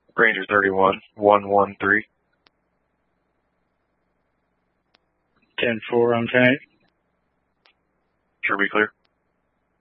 Ranger 31, 113. 10-4 on 10-8. Sure be clear.